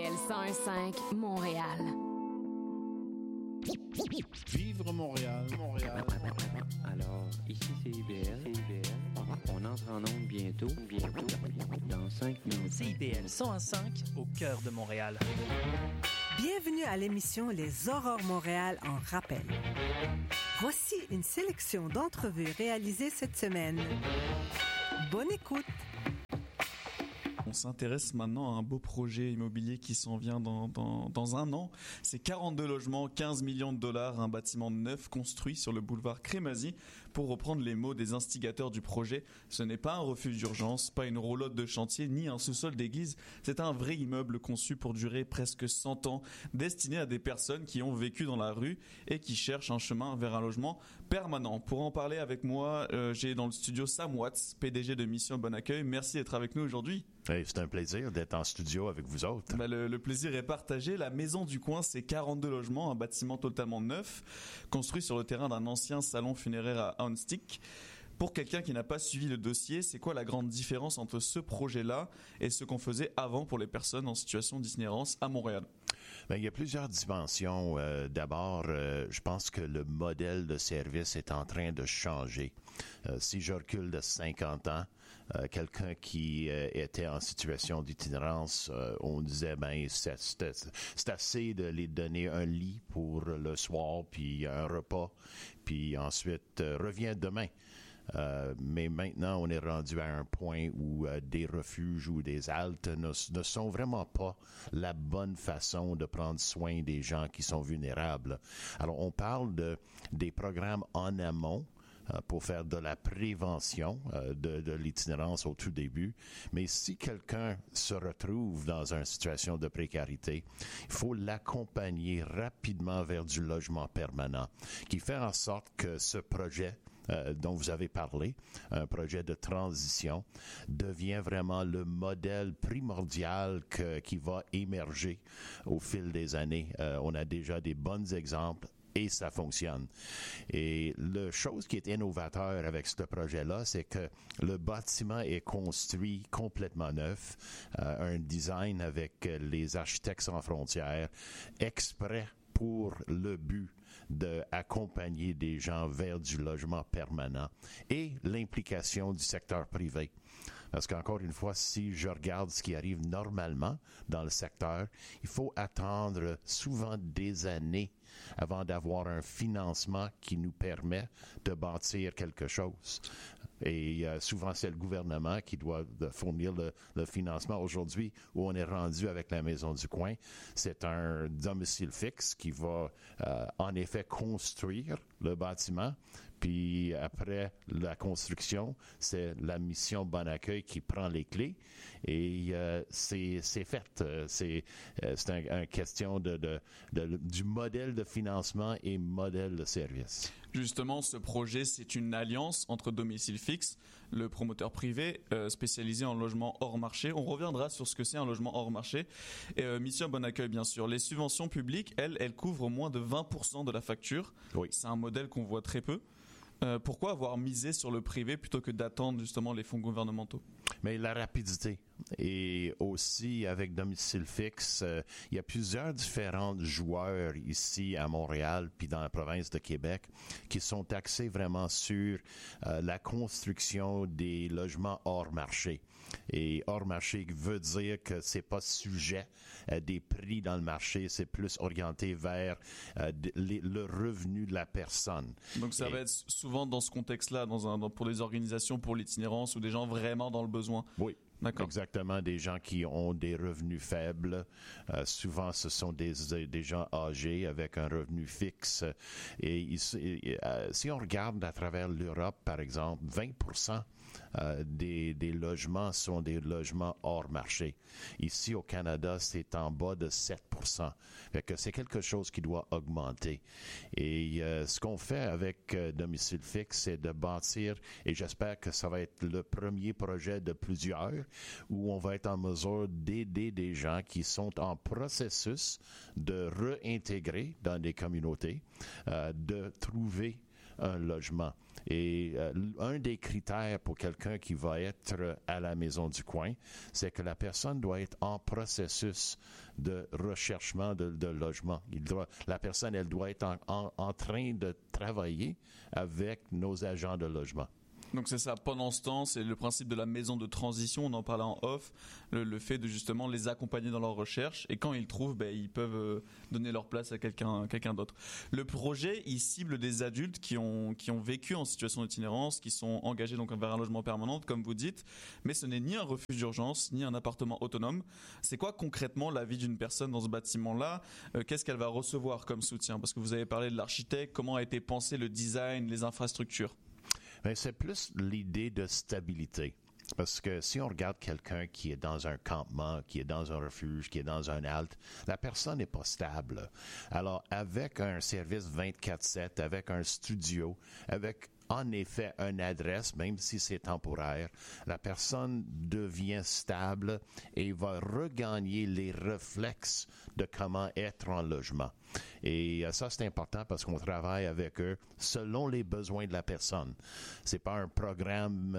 CIBL 101.5 Montréal. Vivre Montréal, Montréal. Alors, ici CIBL. On entre en onde bientôt, dans 5 minutes. CIBL 101.5 au cœur de Montréal. Bienvenue à l'émission Les Aurores Montréal en rappel. Voici une sélection d'entrevues réalisées cette semaine. Bonne écoute! On s'intéresse maintenant à un beau projet immobilier qui s'en vient dans un an. C'est 42 logements, 15 millions de dollars, un bâtiment neuf construit sur le boulevard Crémazie. Pour reprendre les mots des instigateurs du projet, ce n'est pas un refuge d'urgence, pas une roulotte de chantier, ni un sous-sol d'église. C'est un vrai immeuble conçu pour durer presque 100 ans, destiné à des personnes qui ont vécu dans la rue et qui cherchent un chemin vers un logement permanent. Pour en parler avec moi, j'ai dans le studio Sam Watts, PDG de Mission Bon Accueil. Merci d'être avec nous aujourd'hui. Hey, c'est un plaisir d'être en studio avec vous autres. Le plaisir est partagé. La Maison du Coin, c'est 42 logements, un bâtiment totalement neuf, construit sur le terrain d'un ancien salon funéraire à Hounstick. Pour quelqu'un qui n'a pas suivi le dossier, c'est quoi la grande différence entre ce projet-là et ce qu'on faisait avant pour les personnes en situation d'itinérance à Montréal? Il y a plusieurs dimensions. D'abord, je pense que le modèle de service est en train de changer. Si je recule de 50 ans, quelqu'un qui était en situation d'itinérance, on disait, c'est assez de les donner un lit pour le soir, puis un repas, puis ensuite, reviens demain. Mais maintenant, on est rendu à un point où des refuges ou des haltes ne sont vraiment pas la bonne façon de prendre soin des gens qui sont vulnérables. Alors, on parle des programmes en amont pour faire de la prévention de l'itinérance au tout début. Mais si quelqu'un se retrouve dans une situation de précarité, il faut l'accompagner rapidement vers du logement permanent, qui fait en sorte que ce projet dont vous avez parlé, un projet de transition, devient vraiment le modèle primordial qui va émerger au fil des années. On a déjà des bons exemples. Et ça fonctionne. Et la chose qui est innovateur avec ce projet-là, c'est que le bâtiment est construit complètement neuf, un design avec les architectes sans frontières, exprès pour le but d'accompagner des gens vers du logement permanent et l'implication du secteur privé. Parce qu'encore une fois, si je regarde ce qui arrive normalement dans le secteur, il faut attendre souvent des années avant d'avoir un financement qui nous permet de bâtir quelque chose. Et souvent, c'est le gouvernement qui doit fournir le financement. Aujourd'hui, où on est rendu avec la Maison du Coin, c'est un domicile fixe qui va en effet construire le bâtiment. Puis après la construction, c'est la Mission Bon Accueil qui prend les clés et c'est fait. C'est une question du modèle de financement et modèle de service. Justement, ce projet, c'est une alliance entre Domicile Fixe, le promoteur privé spécialisé en logement hors marché. On reviendra sur ce que c'est un logement hors marché. Et Mission Bon Accueil, bien sûr. Les subventions publiques, elles couvrent moins de 20% de la facture. Oui. C'est un modèle qu'on voit très peu. Pourquoi avoir misé sur le privé plutôt que d'attendre justement les fonds gouvernementaux? Mais la rapidité. Et aussi, avec Domicile Fixe, il y a plusieurs différents joueurs ici à Montréal puis dans la province de Québec qui sont axés vraiment sur la construction des logements hors marché. Et hors marché veut dire que c'est pas sujet à des prix dans le marché, c'est plus orienté vers le revenu de la personne. Donc ça va être souvent dans ce contexte-là, pour des organisations pour l'itinérance ou des gens vraiment dans le besoin. Oui. D'accord. Exactement, des gens qui ont des revenus faibles. Souvent, ce sont des gens âgés avec un revenu fixe. Et si on regarde à travers l'Europe, par exemple, 20% des logements sont des logements hors marché. Ici, au Canada, c'est en bas de 7%. Fait que c'est quelque chose qui doit augmenter. Et ce qu'on fait avec Domicile Fixe, c'est de bâtir, et j'espère que ça va être le premier projet de plusieurs, où on va être en mesure d'aider des gens qui sont en processus de réintégrer dans des communautés, de trouver un logement. Et un des critères pour quelqu'un qui va être à la maison du coin, c'est que la personne doit être en processus de recherchement de logement. La personne, elle doit être en train de travailler avec nos agents de logement. Donc c'est ça, pendant ce temps, c'est le principe de la maison de transition, on en parlait en off, le fait de justement les accompagner dans leur recherche, et quand ils trouvent, ils peuvent donner leur place à quelqu'un d'autre. Le projet, il cible des adultes qui ont vécu en situation d'itinérance, qui sont engagés donc vers un logement permanent, comme vous dites, mais ce n'est ni un refuge d'urgence, ni un appartement autonome. C'est quoi concrètement la vie d'une personne dans ce bâtiment-là ? Qu'est-ce qu'elle va recevoir comme soutien ? Parce que vous avez parlé de l'architecte, comment a été pensé le design, les infrastructures ? Mais c'est plus l'idée de stabilité. Parce que si on regarde quelqu'un qui est dans un campement, qui est dans un refuge, qui est dans un halte, la personne n'est pas stable. Alors, avec un service 24/7, avec un studio, avec en effet une adresse, même si c'est temporaire, la personne devient stable et va regagner les réflexes de comment être en logement. Et ça, c'est important parce qu'on travaille avec eux selon les besoins de la personne. C'est pas un programme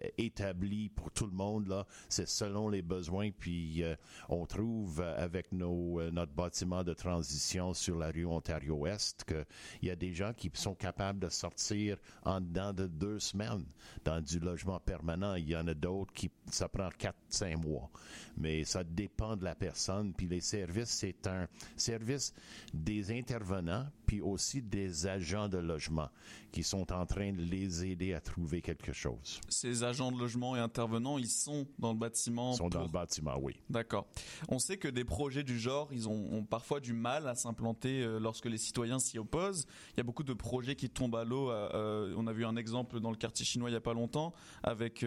établi pour tout le monde, là. C'est selon les besoins. Puis, on trouve avec notre bâtiment de transition sur la rue Ontario-Ouest qu'il y a des gens qui sont capables de sortir en dedans de 2 semaines dans du logement permanent. Il y en a d'autres qui, ça prend 4-5 mois. Mais ça dépend de la personne. Puis les services, c'est un service des intervenants, puis aussi des agents de logement qui sont en train de les aider à trouver quelque chose. Ces agents de logement et intervenants, ils sont dans le bâtiment? Ils sont dans le bâtiment, oui. D'accord. On sait que des projets du genre, ils ont parfois du mal à s'implanter lorsque les citoyens s'y opposent. Il y a beaucoup de projets qui tombent à l'eau. On a vu un exemple dans le quartier chinois il n'y a pas longtemps avec...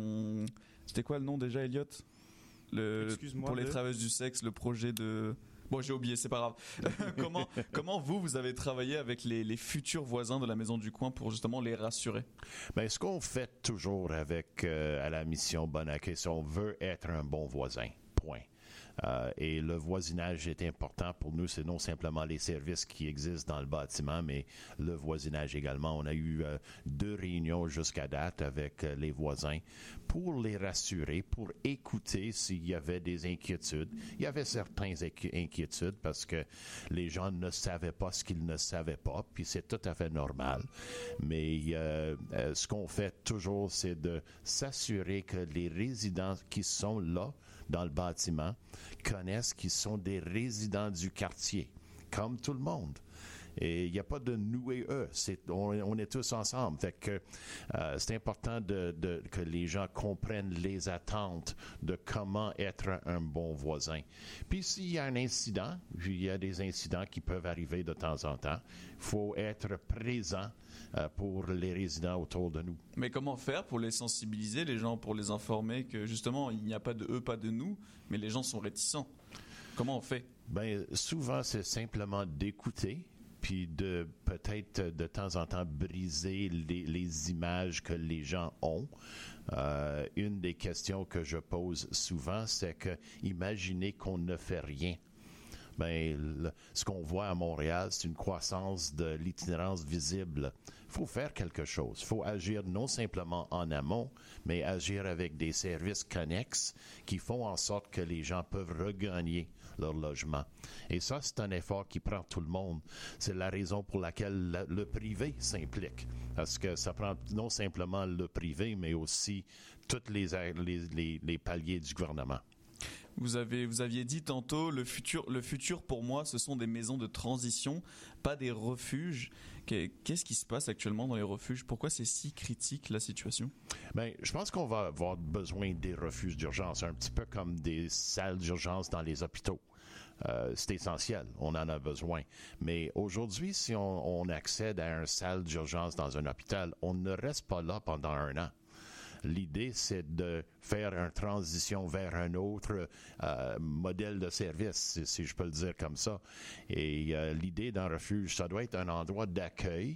c'était quoi le nom déjà, Elliot? Pour les travailleuses du sexe, le projet de... Bon, j'ai oublié, c'est pas grave. Comment vous avez travaillé avec les futurs voisins de la Maison du Coin pour justement les rassurer? Bien, ce qu'on fait toujours avec à la mission Bon Accueil, c'est on veut être un bon voisin, point. Et le voisinage est important pour nous. C'est non simplement les services qui existent dans le bâtiment, mais le voisinage également. On a eu 2 réunions jusqu'à date avec les voisins pour les rassurer, pour écouter s'il y avait des inquiétudes. Il y avait certaines inquiétudes parce que les gens ne savaient pas ce qu'ils ne savaient pas, puis c'est tout à fait normal. Mais ce qu'on fait toujours, c'est de s'assurer que les résidents qui sont là, dans le bâtiment, connaissent qu'ils sont des résidents du quartier, comme tout le monde. Et il n'y a pas de nous et eux. On est tous ensemble. Fait que c'est important que les gens comprennent les attentes de comment être un bon voisin. Puis s'il y a un incident, il y a des incidents qui peuvent arriver de temps en temps, il faut être présent pour les résidents autour de nous. Mais comment faire pour les sensibiliser, les gens, pour les informer que justement, il n'y a pas de eux, pas de nous, mais les gens sont réticents? Comment on fait? Bien, souvent, c'est simplement d'écouter, puis de peut-être de temps en temps briser les images que les gens ont. Une des questions que je pose souvent, c'est que imaginez qu'on ne fait rien. Ben, ce qu'on voit à Montréal, c'est une croissance de l'itinérance visible. Il faut faire quelque chose. Il faut agir non simplement en amont, mais agir avec des services connexes qui font en sorte que les gens peuvent regagner leur logement. Et ça, c'est un effort qui prend tout le monde. C'est la raison pour laquelle le privé s'implique. Parce que ça prend non simplement le privé, mais aussi tous les paliers du gouvernement. Vous aviez dit tantôt, le futur pour moi, ce sont des maisons de transition, pas des refuges. Qu'est-ce qui se passe actuellement dans les refuges? Pourquoi c'est si critique la situation? Bien, je pense qu'on va avoir besoin des refuges d'urgence, un petit peu comme des salles d'urgence dans les hôpitaux. C'est essentiel, on en a besoin. Mais aujourd'hui, si on accède à une salle d'urgence dans un hôpital, on ne reste pas là pendant 1 an. L'idée, c'est de faire une transition vers un autre modèle de service, si je peux le dire comme ça. Et l'idée d'un refuge, ça doit être un endroit d'accueil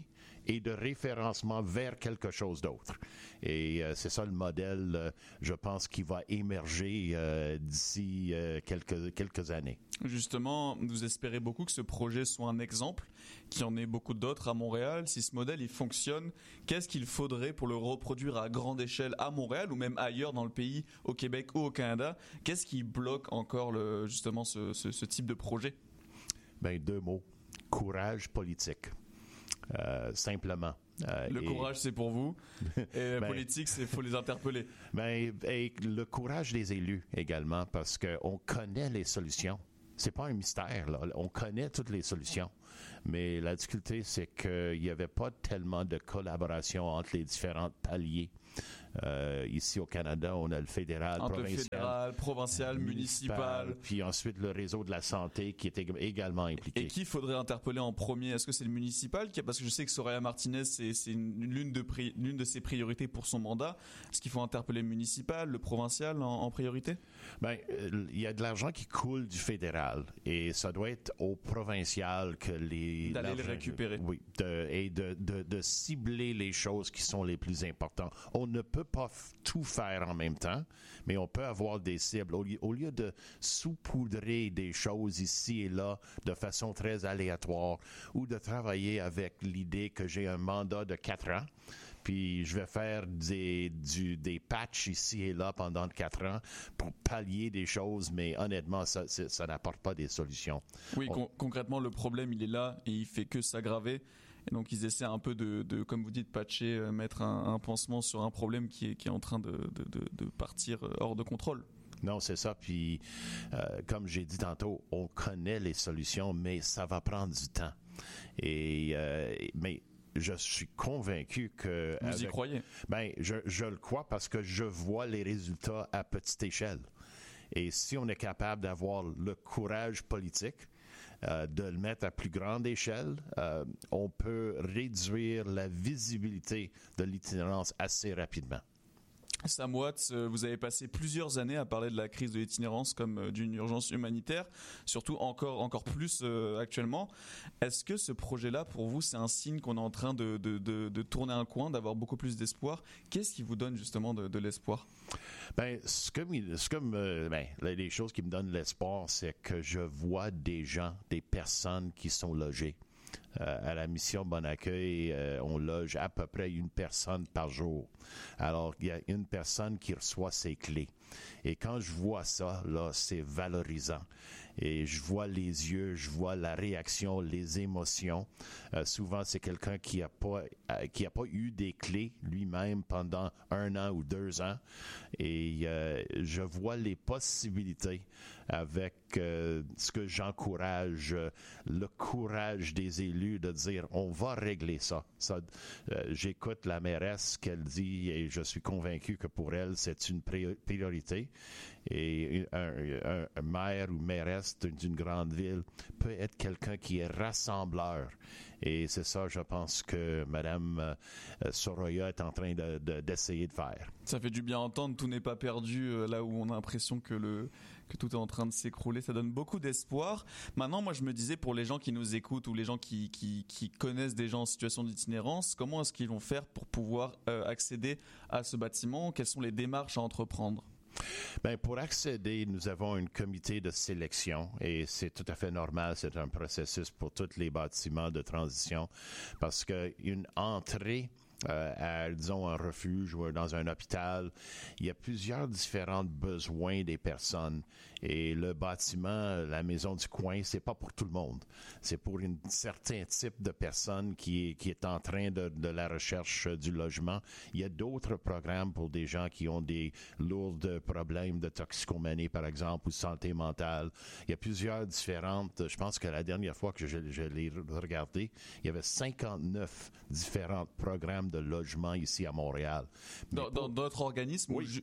et de référencement vers quelque chose d'autre. Et c'est ça le modèle, je pense, qui va émerger d'ici quelques années. Justement, vous espérez beaucoup que ce projet soit un exemple, qu'il y en ait beaucoup d'autres à Montréal. Si ce modèle il fonctionne, qu'est-ce qu'il faudrait pour le reproduire à grande échelle à Montréal ou même ailleurs dans le pays, au Québec ou au Canada? Qu'est-ce qui bloque encore justement ce type de projet? Ben, 2 mots. Courage politique. Simplement. Le courage, c'est pour vous. Et la politique, c'est faut les interpeller. Et le courage des élus également, parce qu'on connaît les solutions. C'est pas un mystère, là. On connaît toutes les solutions. Mais la difficulté, c'est qu'il n'y avait pas tellement de collaboration entre les différents paliers. Ici au Canada, on a le fédéral, provincial, municipal. Puis ensuite le réseau de la santé qui est également impliqué. Et qui faudrait interpeller en premier? Est-ce que c'est le municipal? Parce que je sais que Soraya Martinez, c'est l'une de ses priorités pour son mandat. Est-ce qu'il faut interpeller le municipal, le provincial en priorité? Il y a de l'argent qui coule du fédéral et ça doit être au provincial que d'aller le récupérer. Oui, et de cibler les choses qui sont les plus importantes. On ne peut pas tout faire en même temps, mais on peut avoir des cibles. Au lieu de saupoudrer des choses ici et là de façon très aléatoire ou de travailler avec l'idée que j'ai un mandat de 4 ans, puis je vais faire des patchs ici et là pendant 4 ans pour pallier des choses, mais honnêtement, ça n'apporte pas des solutions. Oui, concrètement, le problème, il est là et il fait que s'aggraver. Et donc, ils essaient un peu de comme vous dites, patcher, mettre un pansement sur un problème qui est en train de partir hors de contrôle. Non, c'est ça. Puis, comme j'ai dit tantôt, on connaît les solutions, mais ça va prendre du temps. Mais je suis convaincu que... Vous y croyez? Je le crois parce que je vois les résultats à petite échelle. Et si on est capable d'avoir le courage politique, de le mettre à plus grande échelle, on peut réduire la visibilité de l'itinérance assez rapidement. Sam Watts, vous avez passé plusieurs années à parler de la crise de l'itinérance comme d'une urgence humanitaire, surtout encore plus actuellement. Est-ce que ce projet-là, pour vous, c'est un signe qu'on est en train de tourner un coin, d'avoir beaucoup plus d'espoir? Qu'est-ce qui vous donne justement de l'espoir? Les choses qui me donnent l'espoir, c'est que je vois des personnes qui sont logées. À la mission Bon Accueil, on loge à peu près 1 personne par jour. Alors, il y a 1 personne qui reçoit ses clés. Et quand je vois ça, là, c'est valorisant. Et je vois les yeux, je vois la réaction, les émotions. Souvent, c'est quelqu'un qui a pas eu des clés lui-même pendant 1 an ou 2 ans. Et je vois les possibilités avec ce que j'encourage, le courage des élus de dire on va régler ça. J'écoute la mairesse qu'elle dit et je suis convaincu que pour elle c'est une priorité. Et un maire ou mairesse d'une grande ville peut être quelqu'un qui est rassembleur. Et c'est ça, je pense que Mme Soraya est en train d'essayer de faire. Ça fait du bien entendre, tout n'est pas perdu là où on a l'impression que tout est en train de s'écrouler. Ça donne beaucoup d'espoir. Maintenant, moi, je me disais, pour les gens qui nous écoutent ou les gens qui connaissent des gens en situation d'itinérance, comment est-ce qu'ils vont faire pour pouvoir accéder à ce bâtiment? Quelles sont les démarches à entreprendre? Pour accéder, nous avons un comité de sélection et c'est tout à fait normal, c'est un processus pour tous les bâtiments de transition parce qu'une entrée à, disons, un refuge ou dans un hôpital, il y a plusieurs différents besoins des personnes. Et le bâtiment, la maison du coin, c'est pas pour tout le monde. C'est pour un certain type de personne qui est en train de la recherche du logement. Il y a d'autres programmes pour des gens qui ont des lourds problèmes de toxicomanie, par exemple, ou santé mentale. Il y a plusieurs différentes. Je pense que la dernière fois que je l'ai regardé, il y avait 59 différents programmes de logement ici à Montréal. Dans d'autres organismes? Oui.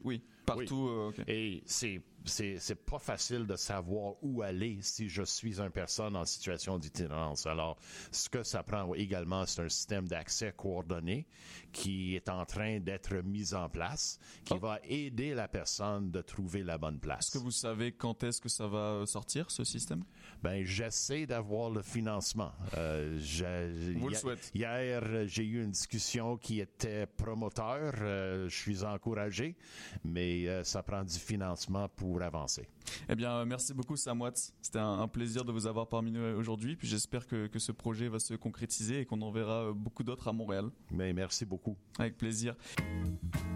Partout, Oui. OK. Et c'est pas facile de savoir où aller si je suis une personne en situation d'itinérance. Alors, ce que ça prend également, c'est un système d'accès coordonné qui est en train d'être mis en place, qui va aider la personne de trouver la bonne place. Est-ce que vous savez quand est-ce que ça va sortir, ce système? Ben, j'essaie d'avoir le financement. Vous le souhaite. Hier, j'ai eu une discussion qui était promoteur. Je suis encouragé, mais ça prend du financement pour avancer. Eh bien, merci beaucoup, Sam Watts. C'était un plaisir de vous avoir parmi nous aujourd'hui. Puis j'espère que ce projet va se concrétiser et qu'on en verra beaucoup d'autres à Montréal. Mais merci beaucoup. Avec plaisir.